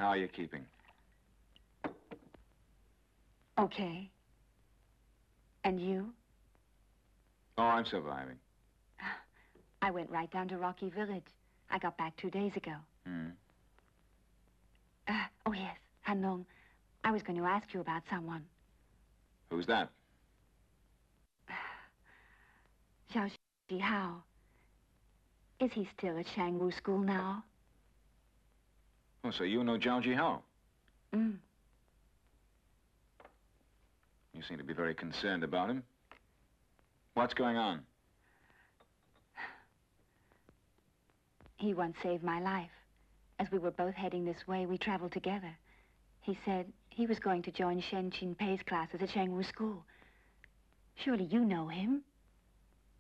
How are you keeping? Okay. And you? Oh, I'm surviving. I went right down to Rocky Village. I got back 2 days ago. Oh, yes, Han Long. I was going to ask you about someone. Who's that? Xiao Zhihao. Is he still at Shangwu School now? Oh, so you know Zhao Jihao? You seem to be very concerned about him. What's going on? He once saved my life. As we were both heading this way, we traveled together. He said he was going to join Shen Qinpei's classes at Shangwu School. Surely you know him.